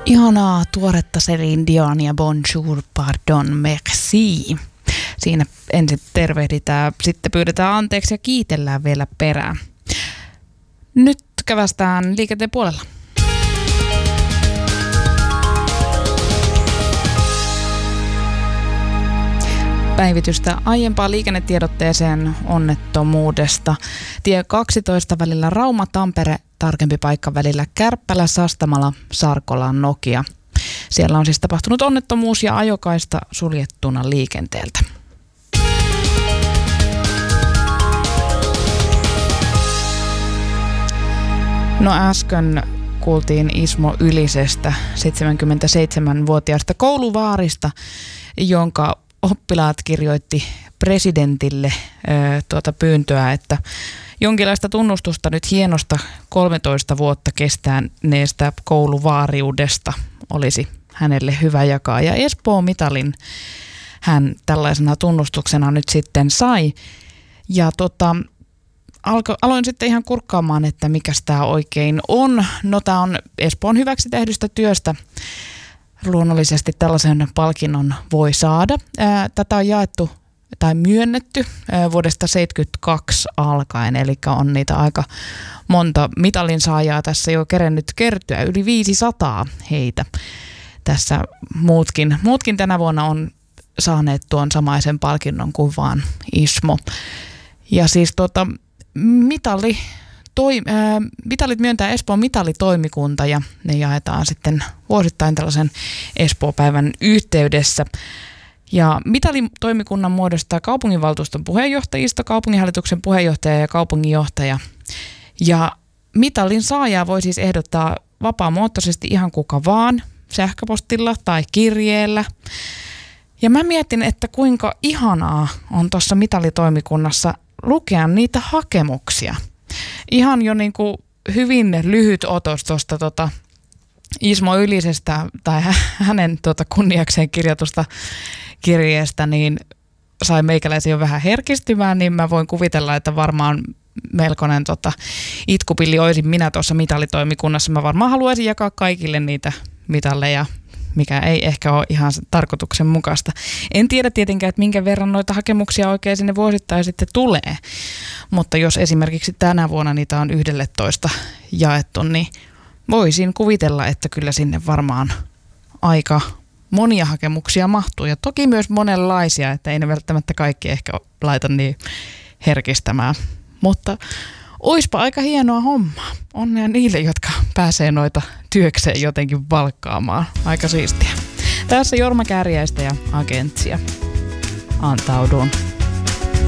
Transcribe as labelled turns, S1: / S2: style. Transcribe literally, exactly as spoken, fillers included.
S1: Ihanaa tuoretta Céline Dion ja Bonjour, pardon, merci. Siinä ensin tervehditään, sitten pyydetään anteeksi ja kiitellään vielä perään. Nyt kävästään liikenteen puolella. Päivitystä aiempaan liikennetiedotteeseen onnettomuudesta. Tie kaksitoista välillä Rauma-Tampere, tarkempi paikka välillä Kärppälä, Sastamala, Sarkola, Nokia. Siellä on siis tapahtunut onnettomuus ja ajokaista suljettuna liikenteeltä. No äsken kuultiin Ismo Ylisestä, seitsemänkymmentäseitsemänvuotiaasta kouluvaarista, jonka oppilaat kirjoitti presidentille ö, tuota pyyntöä, että jonkinlaista tunnustusta nyt hienosta kolmetoista vuotta kestäneestä kouluvaariudesta olisi hänelle hyvä jakaa. Ja Espoon mitalin hän tällaisena tunnustuksena nyt sitten sai. Ja tota, alko, aloin sitten ihan kurkkaamaan, että mikäs tämä oikein on. No tämä on Espoon hyväksi tehdystä työstä. Luonnollisesti tällaisen palkinnon voi saada. Tätä on jaettu tai myönnetty vuodesta seitsemänkymmentäkaksi alkaen, eli on niitä aika monta mitalin saajaa tässä jo kerennyt kertyä, yli viisisataa heitä. Tässä muutkin, muutkin tänä vuonna on saaneet tuon samaisen palkinnon kuin vaan Ismo. Ja siis tuota, mitali, toi, ää, mitalit myöntää Espoon mitalitoimikunta ja ne jaetaan sitten vuosittain tällaisen Espoo-päivän yhteydessä. Ja mitalitoimikunnan muodostaa kaupunginvaltuuston puheenjohtajisto, kaupunginhallituksen puheenjohtaja ja kaupunginjohtaja. Ja mitalin saajaa voi siis ehdottaa vapaamuotoisesti ihan kuka vaan, sähköpostilla tai kirjeellä. Ja mä mietin, että kuinka ihanaa on tuossa mitalitoimikunnassa lukea niitä hakemuksia. Ihan jo niin kuin hyvin lyhyt otos tuosta tota Ismo Ylisestä tai hänen tota kunniakseen kirjatusta kirjeestä, niin sai meikäläisiä jo vähän herkistymään, niin mä voin kuvitella, että varmaan melkoinen tota, itkupilli olisin minä tuossa mitalitoimikunnassa. Mä varmaan haluaisin jakaa kaikille niitä mitalleja, mikä ei ehkä ole ihan tarkoituksenmukaista. En tiedä tietenkään, että minkä verran noita hakemuksia oikein sinne vuosittain sitten tulee, mutta jos esimerkiksi tänä vuonna niitä on yhdelletoista jaettu, niin voisin kuvitella, että kyllä sinne varmaan aika monia hakemuksia mahtuu ja toki myös monenlaisia, että ei ne välttämättä kaikki ehkä laita niin herkistämään, mutta oispa aika hienoa hommaa. Onnea niille, jotka pääsee noita työkseen jotenkin valkkaamaan. Aika siistiä. Tässä Jorma Kääriäistä ja Agentsia. Antaudun.